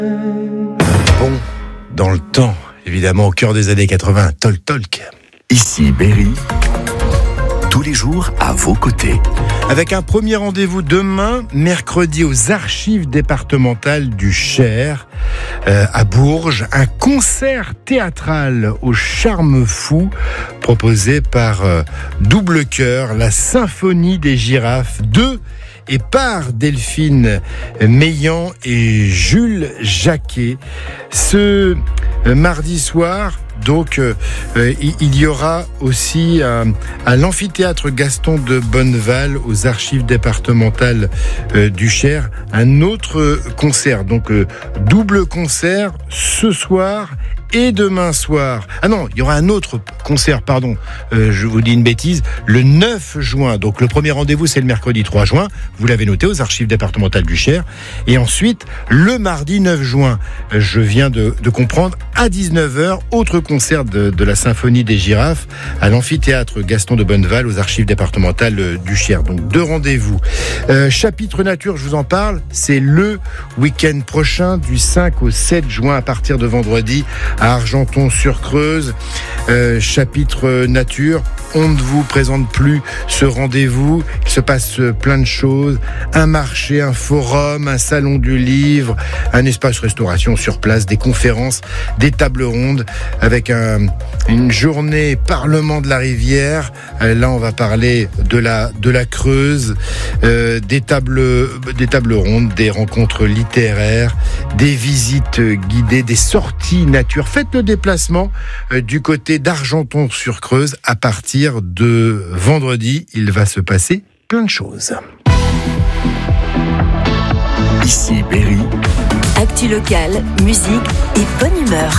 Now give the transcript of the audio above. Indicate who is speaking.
Speaker 1: Bon, dans le temps, évidemment au cœur des années 80, Talk.
Speaker 2: Ici Berry, tous les jours à vos côtés.
Speaker 1: Avec un premier rendez-vous demain, mercredi, aux archives départementales du Cher, à Bourges, un concert théâtral au charme fou proposé par Double Cœur, la symphonie des girafes 2 et par Delphine Meillan et Jules Jacquet. Ce mardi soir, donc, il y aura aussi à l'amphithéâtre Gaston de Bonneval, aux archives départementales du Cher, un autre concert. Donc, double concert ce soir et demain soir. Ah non, il y aura un autre concert, pardon, je vous dis une bêtise, le 9 juin. Donc le premier rendez-vous, c'est le mercredi 3 juin, vous l'avez noté, aux archives départementales du Cher. Et ensuite, le mardi 9 juin, je viens de comprendre, à 19h, autre concert de la symphonie des girafes, à l'amphithéâtre Gaston de Bonneval, aux archives départementales du Cher. Donc 2 rendez-vous. Chapitre nature, je vous en parle, c'est le week-end prochain, du 5 au 7 juin, à partir de vendredi, à Argenton-sur-Creuse. Chapitre nature, on ne vous présente plus ce rendez-vous. Il se passe plein de choses. Un marché, un forum, un salon du livre, un espace restauration sur place, des conférences, des tables rondes, avec une journée Parlement de la Rivière. Là, on va parler de la Creuse, des tables rondes, des rencontres littéraires, des visites guidées, des sorties nature. Faites le déplacement du côté d'Argenton-sur-Creuse à partir de vendredi. Il va se passer plein de choses.
Speaker 2: Ici Berry.
Speaker 3: Actu locale, musique et bonne humeur.